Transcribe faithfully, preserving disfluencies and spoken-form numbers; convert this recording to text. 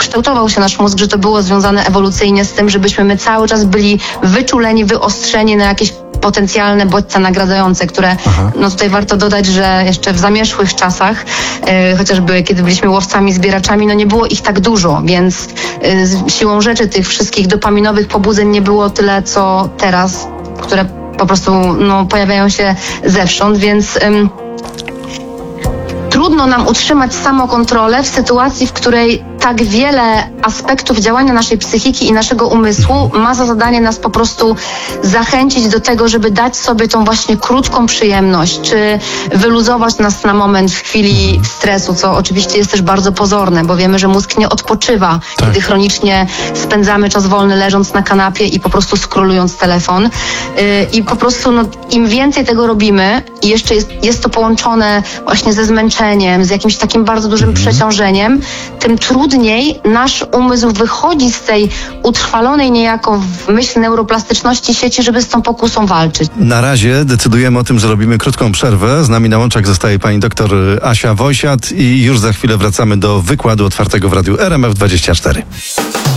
kształtował się nasz mózg, że to było związane ewolucyjnie z tym, żebyśmy my cały czas byli wyczuleni, wyostrzeni na jakieś potencjalne bodźce nagradzające, które, Aha. no tutaj warto dodać, że jeszcze w zamierzchłych czasach, e, chociażby kiedy byliśmy łowcami, zbieraczami, no nie było ich tak dużo, więc e, siłą rzeczy tych wszystkich dopaminowych pobudzeń nie było tyle, co teraz, które po prostu no, pojawiają się zewsząd, więc ym, trudno nam utrzymać samokontrolę w sytuacji, w której tak wiele aspektów działania naszej psychiki i naszego umysłu ma za zadanie nas po prostu zachęcić do tego, żeby dać sobie tą właśnie krótką przyjemność, czy wyluzować nas na moment w chwili stresu, co oczywiście jest też bardzo pozorne, bo wiemy, że mózg nie odpoczywa, tak. kiedy chronicznie spędzamy czas wolny leżąc na kanapie i po prostu scrollując telefon. Yy, I po prostu no, im więcej tego robimy i jeszcze jest, jest to połączone właśnie ze zmęczeniem, z jakimś takim bardzo dużym mhm. przeciążeniem, tym trudniej nasz umysł wychodzi z tej utrwalonej niejako w myśl neuroplastyczności sieci, żeby z tą pokusą walczyć. Na razie decydujemy o tym, że robimy krótką przerwę. Z nami na łączach zostaje pani doktor Asia Wojsiat i już za chwilę wracamy do wykładu otwartego w radiu R M F dwadzieścia cztery.